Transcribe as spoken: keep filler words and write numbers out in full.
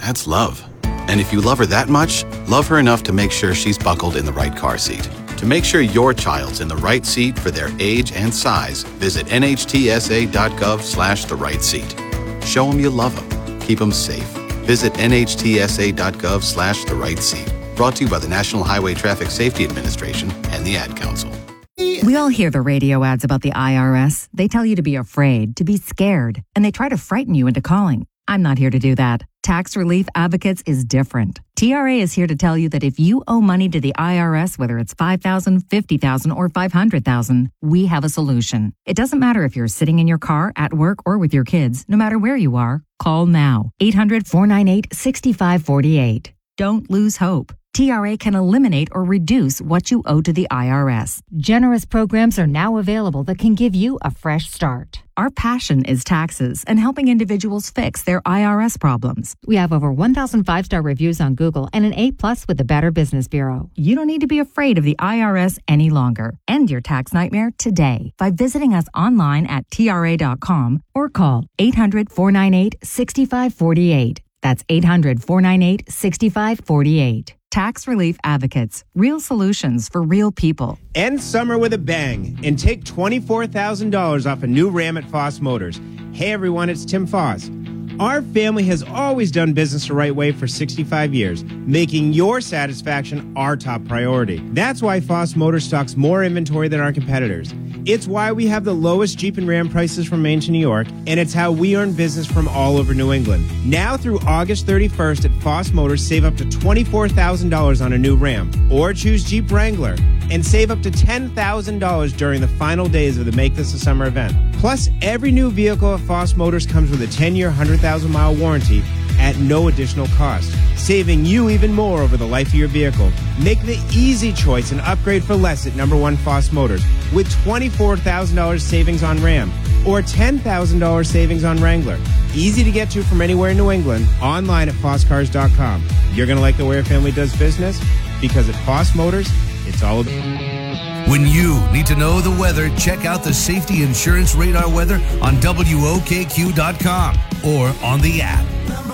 That's love. And if you love her that much, love her enough to make sure she's buckled in the right car seat. To make sure your child's in the right seat for their age and size, visit nhtsa.gov slash the right seat. Show them you love them. Keep them safe. Visit nhtsa.gov slash the right seat. Brought to you by the National Highway Traffic Safety Administration and the Ad Council. We all hear the radio ads about the I R S. They tell you to be afraid, to be scared, and they try to frighten you into calling. I'm not here to do that. Tax Relief Advocates is different. T R A is here to tell you that if you owe money to the I R S, whether it's five thousand dollars, fifty thousand dollars, or five hundred thousand dollars, we have a solution. It doesn't matter if you're sitting in your car, at work, or with your kids. No matter where you are, call now. eight hundred, four nine eight, six five four eight. Don't lose hope. T R A can eliminate or reduce what you owe to the I R S. Generous programs are now available that can give you a fresh start. Our passion is taxes and helping individuals fix their I R S problems. We have over one thousand five-star reviews on Google and an A plus with the Better Business Bureau. You don't need to be afraid of the I R S any longer. End your tax nightmare today by visiting us online at T R A dot com or call eight hundred, four nine eight, six five four eight. That's eight hundred, four nine eight, six five four eight. Tax Relief Advocates. Real solutions for real people. End summer with a bang and take twenty-four thousand dollars off a new Ram at Foss Motors. Hey everyone, it's Tim Foss. Our family has always done business the right way for sixty-five years, making your satisfaction our top priority. That's why Foss Motors stocks more inventory than our competitors. It's why we have the lowest Jeep and Ram prices from Maine to New York, and it's how we earn business from all over New England. Now through August thirty-first at Foss Motors, save up to twenty-four thousand dollars on a new Ram, or choose Jeep Wrangler, and save up to ten thousand dollars during the final days of the Make This a Summer event. Plus, every new vehicle at Foss Motors comes with a ten-year, one hundred thousand mile warranty at no additional cost, saving you even more over the life of your vehicle. Make the easy choice and upgrade for less at number one Foss Motors with twenty-four thousand dollars savings on Ram or ten thousand dollars savings on Wrangler. Easy to get to from anywhere in New England, online at foss cars dot com. You're going to like the way our family does business because at Foss Motors, it's all about... When you need to know the weather, check out the Safety Insurance Radar weather on W O K Q dot com or on the app.